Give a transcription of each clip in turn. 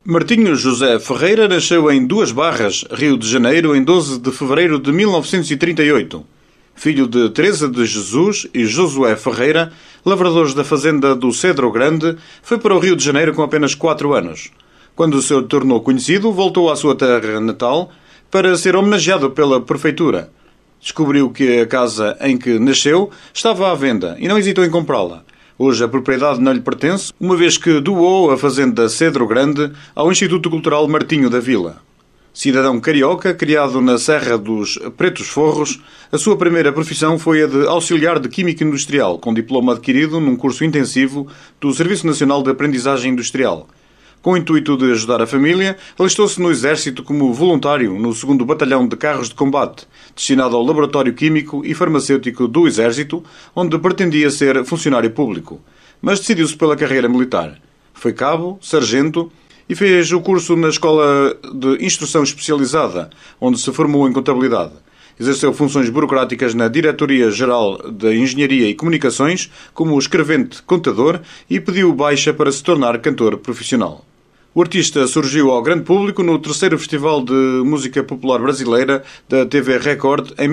Martinho José Ferreira nasceu em Duas Barras, Rio de Janeiro, em 12 de fevereiro de 1938. Filho de Teresa de Jesus e Josué Ferreira, lavradores da fazenda do Cedro Grande, foi para o Rio de Janeiro com apenas 4 anos. Quando se tornou conhecido, voltou à sua terra natal para ser homenageado pela prefeitura. Descobriu que a casa em que nasceu estava à venda e não hesitou em comprá-la. Hoje a propriedade não lhe pertence, uma vez que doou a fazenda Cedro Grande ao Instituto Cultural Martinho da Vila. Cidadão carioca, criado na Serra dos Pretos Forros, a sua primeira profissão foi a de auxiliar de Química Industrial, com diploma adquirido num curso intensivo do Serviço Nacional de Aprendizagem Industrial. Com o intuito de ajudar a família, alistou-se no Exército como voluntário no 2º Batalhão de Carros de Combate, destinado ao Laboratório Químico e Farmacêutico do Exército, onde pretendia ser funcionário público. Mas decidiu-se pela carreira militar. Foi cabo, sargento e fez o curso na Escola de Instrução Especializada, onde se formou em Contabilidade. Exerceu funções burocráticas na Diretoria-Geral da Engenharia e Comunicações como escrevente contador e pediu baixa para se tornar cantor profissional. O artista surgiu ao grande público no 3º Festival de Música Popular Brasileira da TV Record em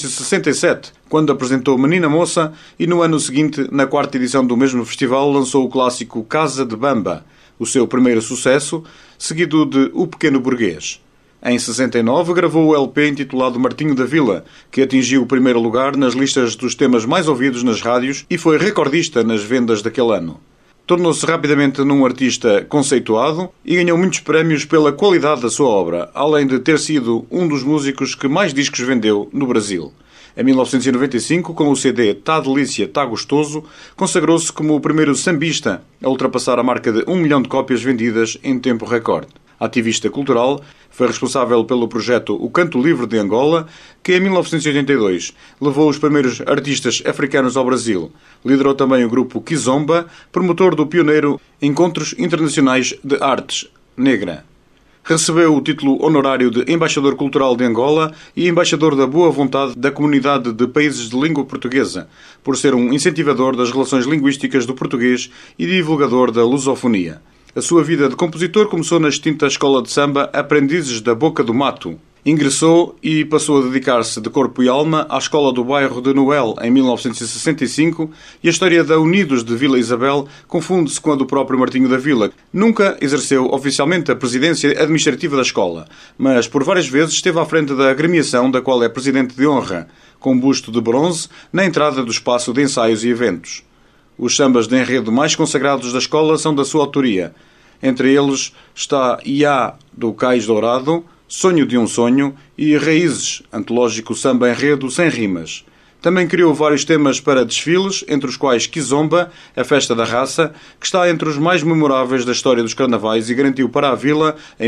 1967, quando apresentou Menina Moça, e no ano seguinte, na 4ª edição do mesmo festival, lançou o clássico Casa de Bamba, o seu primeiro sucesso, seguido de O Pequeno Burguês. Em 69, gravou o LP intitulado Martinho da Vila, que atingiu o primeiro lugar nas listas dos temas mais ouvidos nas rádios e foi recordista nas vendas daquele ano. Tornou-se rapidamente num artista conceituado e ganhou muitos prémios pela qualidade da sua obra, além de ter sido um dos músicos que mais discos vendeu no Brasil. Em 1995, com o CD Tá Delícia, Tá Gostoso, consagrou-se como o primeiro sambista a ultrapassar a marca de 1 milhão de cópias vendidas em tempo recorde. Ativista cultural, foi responsável pelo projeto O Canto Livre de Angola, que em 1982 levou os primeiros artistas africanos ao Brasil. Liderou também o grupo Kizomba, promotor do pioneiro Encontros Internacionais de Artes Negra. Recebeu o título honorário de Embaixador Cultural de Angola e Embaixador da Boa Vontade da Comunidade de Países de Língua Portuguesa, por ser um incentivador das relações linguísticas do português e divulgador da lusofonia. A sua vida de compositor começou na extinta escola de samba Aprendizes da Boca do Mato. Ingressou e passou a dedicar-se de corpo e alma à Escola do Bairro de Noel em 1965 e a história da Unidos de Vila Isabel confunde-se com a do próprio Martinho da Vila. Nunca exerceu oficialmente a presidência administrativa da escola, mas por várias vezes esteve à frente da agremiação da qual é presidente de honra, com um busto de bronze na entrada do espaço de ensaios e eventos. Os sambas de enredo mais consagrados da escola são da sua autoria. Entre eles está Iá, do Cais Dourado, Sonho de um Sonho e Raízes, antológico samba-enredo sem rimas. Também criou vários temas para desfiles, entre os quais Kizomba, a Festa da Raça, que está entre os mais memoráveis da história dos carnavais e garantiu para a Vila, em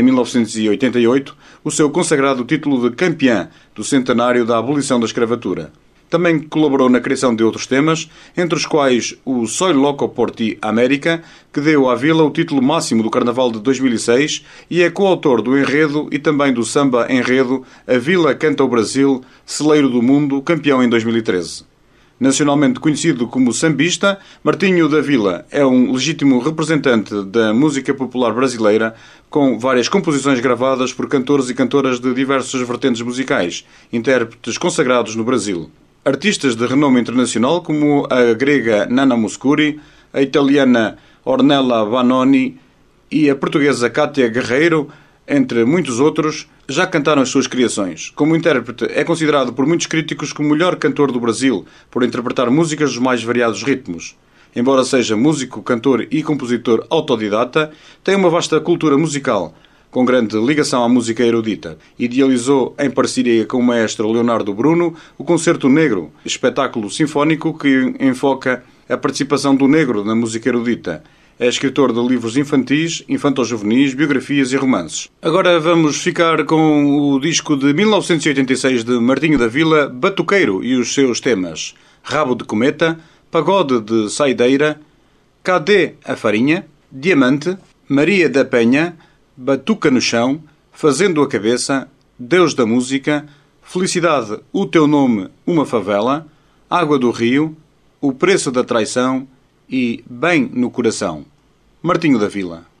1988, o seu consagrado título de campeã do centenário da abolição da escravatura. Também colaborou na criação de outros temas, entre os quais o Soy Loco por Ti América, que deu à Vila o título máximo do Carnaval de 2006 e é coautor do enredo e também do samba-enredo A Vila Canta o Brasil, Celeiro do Mundo, campeão em 2013. Nacionalmente conhecido como sambista, Martinho da Vila é um legítimo representante da música popular brasileira, com várias composições gravadas por cantores e cantoras de diversas vertentes musicais, intérpretes consagrados no Brasil. Artistas de renome internacional como a grega Nana Mouskouri, a italiana Ornella Vanoni e a portuguesa Cátia Guerreiro, entre muitos outros, já cantaram as suas criações. Como intérprete, é considerado por muitos críticos como o melhor cantor do Brasil, por interpretar músicas dos mais variados ritmos. Embora seja músico, cantor e compositor autodidata, tem uma vasta cultura musical, com grande ligação à música erudita. Idealizou, em parceria com o maestro Leonardo Bruno, o Concerto Negro, espetáculo sinfónico que enfoca a participação do negro na música erudita. É escritor de livros infantis, infanto-juvenis, biografias e romances. Agora vamos ficar com o disco de 1986 de Martinho da Vila, Batuqueiro, e os seus temas Rabo de Cometa, Pagode de Saideira, Cadê a Farinha, Diamante, Maria da Penha, Batuca no Chão, Fazendo a Cabeça, Deus da Música, Felicidade, o Teu Nome, Uma Favela, Água do Rio, O Preço da Traição e Bem no Coração. Martinho da Vila.